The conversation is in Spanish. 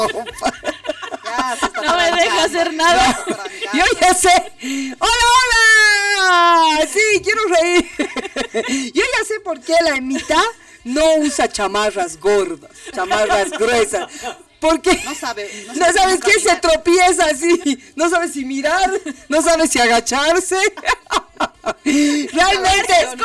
No me deja hacer nada. Yo ya sé. ¡Hola! Sí, quiero reír. Yo ya sé por qué la Emita no usa chamarras gordas, chamarras gruesas. Porque No sabes qué, se tropieza así, no sabe si mirar, no sabe si agacharse. Realmente